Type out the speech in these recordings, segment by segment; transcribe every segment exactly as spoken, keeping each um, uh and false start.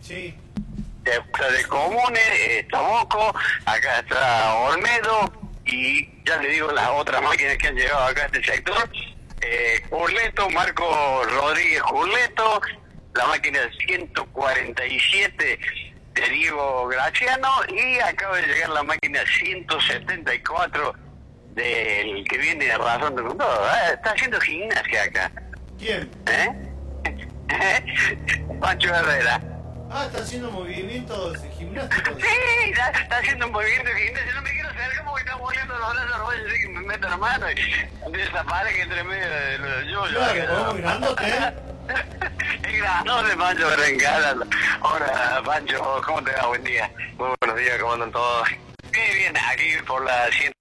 Sí. De, de Comunes, eh, Tomoco, acá está Olmedo, y ya le digo las otras máquinas que han llegado acá a este sector. Eh, Curleto, Marco Rodríguez Curleto, la máquina ciento cuarenta y siete de Diego Graciano, y acaba de llegar la máquina ciento setenta y cuatro del que viene arrasando con todo. Ah, está haciendo gimnasia acá. ¿Quién? ¿Eh? Pancho Herrera. Ah, está haciendo movimientos gimnásticos. Sí, está, está haciendo un movimiento de gimnasia. No me quiero saber cómo está volviendo los brazos, no voy a decir que me meto la mano y desaparezca entre medio de los yo. Claro, ¿cómo grandote, eh? Es grandote, Pancho Berengala. Hola, Pancho, ¿cómo te va? Buen día. Muy buenos días, ¿cómo andan todos? Qué bien, aquí por la ciento...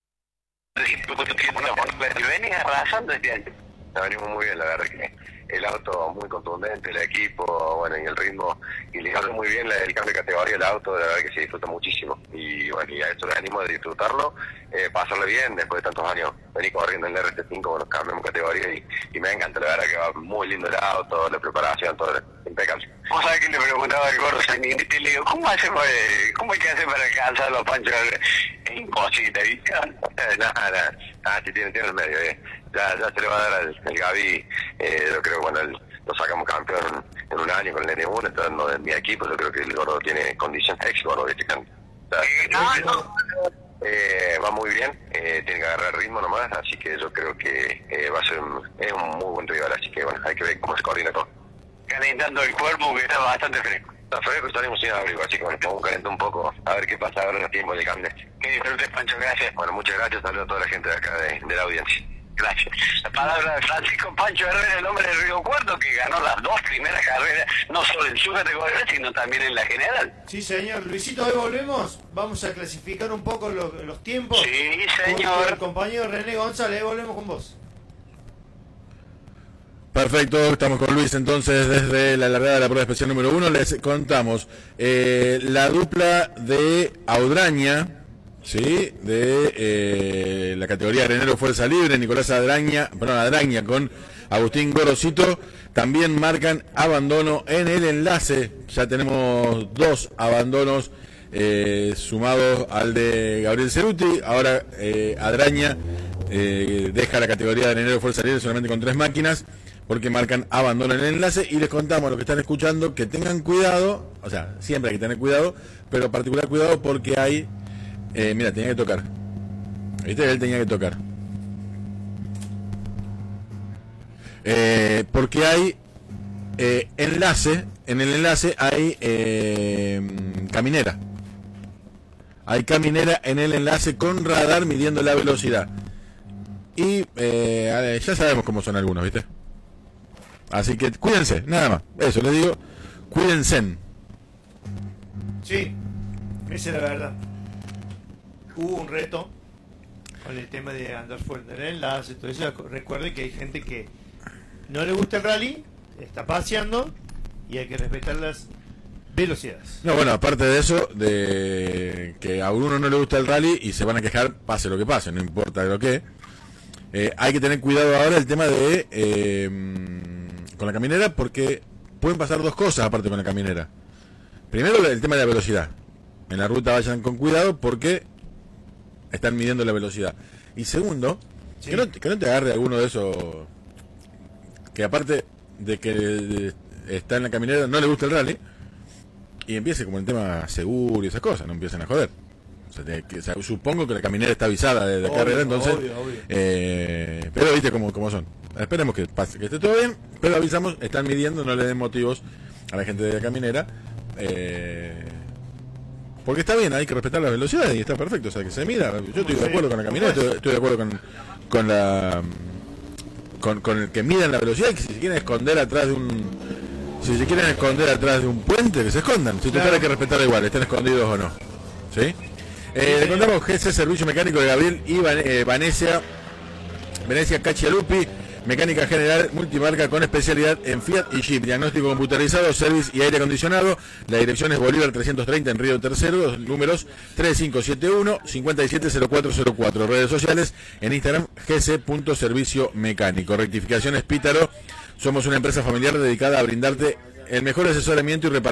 venís arrasando este año. Nos venimos muy bien, la verdad que el auto muy contundente, el equipo, bueno, y el ritmo, y le hace muy bien el cambio de categoría del auto, la verdad que se disfruta muchísimo. Y bueno, y a esto le animo de disfrutarlo, eh, pasarle bien después de tantos años. Vení corriendo en el R T cinco, bueno, cambiamos categoría y, y me encanta, la verdad que va muy lindo el auto, la preparación, todo impecable. Vos sabés que le preguntaba al gordo Sanguinete y le digo, ¿cómo hace para, cómo hay que hacer para alcanzar los Panchos? Es imposible, ¿viste? Nada, nada, ah, sí tiene, tiene el medio, eh. Ya, ya se le va a dar al, al Gaby, eh, yo creo que bueno, el, lo sacamos campeón en un año con el N uno, estando en mi equipo, yo creo que el gordo tiene condiciones, ex gordo, ¿viste? O sea, No, no. Eh, va muy bien, eh, tiene que agarrar ritmo nomás, así que yo creo que eh, va a ser un, es un muy buen rival, así que bueno, hay que ver cómo se coordina todo. Calentando el cuerpo, que está bastante fresco. Está fresco, estaremos sin abrigo, así que bueno, vamos a calentar un poco, a ver qué pasa ahora en el tiempo del cambio. Que disfrutes, Pancho, gracias. Bueno, muchas gracias, saludos a toda la gente de acá de, de la audiencia. Gracias. La palabra de Francisco Pancho Herrera, el hombre de Río Cuarto, que ganó las dos primeras carreras, no solo en su categoría, sino también en la general. Sí, señor. Luisito, hoy volvemos. Vamos a clasificar un poco los, los tiempos. Sí, Con señor. el compañero René González, volvemos con vos. Perfecto, estamos con Luis entonces desde la largada de la prueba especial número uno. Les contamos eh, la dupla de Audraña, sí, de eh, la categoría Arenero Fuerza Libre, Nicolás Adraña, perdón, Adraña con Agustín Gorosito, también marcan abandono en el enlace. Ya tenemos dos abandonos eh, sumados al de Gabriel Ceruti. Ahora eh, Adraña eh, deja la categoría de Arenero Fuerza Libre solamente con tres máquinas, porque marcan abandono en el enlace. Y les contamos a los que están escuchando que tengan cuidado, o sea, siempre hay que tener cuidado, pero particular cuidado porque hay, eh, mira, tenía que tocar, ¿viste? Él tenía que tocar, eh, porque hay eh, enlace, en el enlace hay eh, caminera, hay caminera en el enlace con radar midiendo la velocidad. Y eh, ya sabemos cómo son algunos, ¿viste? Así que cuídense, nada más. Eso les digo, cuídense. Sí, esa es la verdad. Hubo un reto con el tema de andar fuerte en el enlace, todo eso. Recuerden que hay gente que no le gusta el rally, está paseando y hay que respetar las velocidades. No, bueno, aparte de eso, de que a uno no le gusta el rally y se van a quejar, pase lo que pase, no importa lo que. Eh, hay que tener cuidado ahora el tema de eh, con la caminera, porque pueden pasar dos cosas aparte con la caminera. Primero, el tema de la velocidad. En la ruta vayan con cuidado porque están midiendo la velocidad. Y segundo, sí, que, no, que no te agarre alguno de esos que aparte de que está en la caminera no le gusta el rally y empiece como el tema seguro y esas cosas, no empiecen a joder. O sea, te, que, o sea, supongo que la caminera está avisada de, de obvio, carrera, entonces obvio, obvio. Eh, pero viste cómo, cómo son. Esperemos que pase, que esté todo bien, pero avisamos, están midiendo, no le den motivos a la gente de la caminera, eh, porque está bien, hay que respetar la velocidad y está perfecto, o sea, que se mida. Yo estoy de acuerdo con la caminera, estoy, estoy de acuerdo con con la con, con el que midan la velocidad, y que si se quieren esconder atrás de un si se quieren esconder atrás de un puente, que se escondan, si claro, hay que respetarlo igual, estén escondidos o no, ¿sí? Eh, le contamos G C Servicio Mecánico de Gabriel y Van, eh, Vanessa Venecia Caccialupi, mecánica general multimarca con especialidad en Fiat y Jeep, diagnóstico computarizado, service y aire acondicionado. La dirección es Bolívar trescientos treinta en Río Tercero, los números tres cinco siete uno, cinco siete cero cuatro cero cuatro, redes sociales en Instagram gc.servicio mecánico. Rectificaciones Pítaro, somos una empresa familiar dedicada a brindarte el mejor asesoramiento y reparación